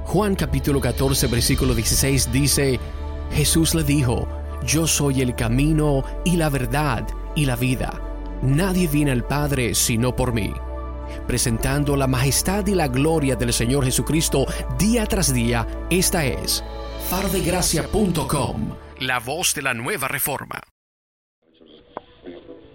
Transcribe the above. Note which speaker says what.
Speaker 1: Juan capítulo 14 versículo 16 dice: Jesús le dijo: Yo soy el camino y la verdad y la vida. Nadie viene al Padre sino por mí. Presentando la majestad y la gloria del Señor Jesucristo día tras día, esta es fardegracia.com, la voz de la nueva reforma.